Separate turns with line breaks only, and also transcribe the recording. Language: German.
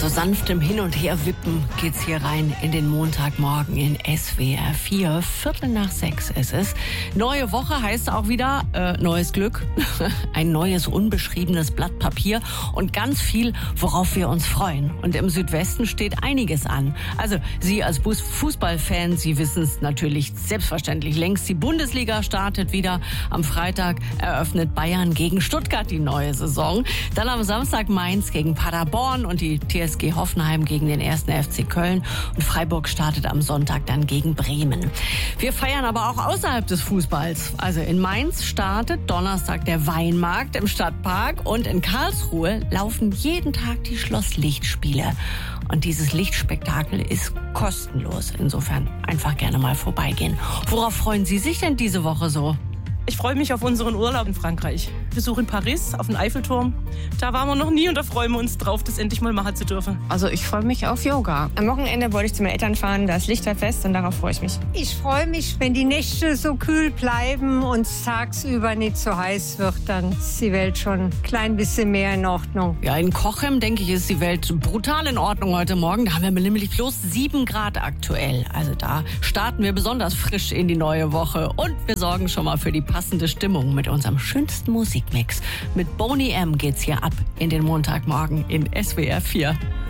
so sanftem Hin- und Herwippen geht's hier rein in den Montagmorgen in SWR 4. 5:45 ist es. Neue Woche heißt auch wieder neues Glück. Ein neues, unbeschriebenes Blatt Papier und ganz viel, worauf wir uns freuen. Und im Südwesten steht einiges an. Also Sie als Fußballfan, Sie wissen es natürlich selbstverständlich längst. Die Bundesliga startet wieder. Am Freitag eröffnet Bayern gegen Stuttgart die neue Saison. Dann am Samstag Mainz gegen Paderborn und die TSG Hoffenheim gegen den 1. FC Köln. Und Freiburg startet am Sonntag dann gegen Bremen. Wir feiern aber auch außerhalb des Fußballs. Also in Mainz startet Donnerstag der Weinmarkt im Stadtpark und in Karlsruhe laufen jeden Tag die Schlosslichtspiele. Und dieses Lichtspektakel ist kostenlos. Insofern einfach gerne mal vorbeigehen. Worauf freuen Sie sich denn diese Woche so?
Ich freue mich auf unseren Urlaub in Frankreich. Besuch in Paris auf den Eiffelturm. Da waren wir noch nie und da freuen wir uns drauf, das endlich mal machen zu dürfen.
Also ich freue mich auf Yoga.
Am Wochenende wollte ich zu meinen Eltern fahren, da ist Lichterfest und darauf freue ich mich.
Ich freue mich, wenn die Nächte so kühl bleiben und es tagsüber nicht so heiß wird, dann ist die Welt schon ein klein bisschen mehr in Ordnung.
Ja, in Cochem, denke ich, ist die Welt brutal in Ordnung heute Morgen. Da haben wir nämlich bloß 7 Grad aktuell. Also da starten wir besonders frisch in die neue Woche. Und wir sorgen schon mal für die passende Stimmung mit unserem schönsten Musikmix. Mit Boney M. geht's hier ab in den Montagmorgen in SWR 4.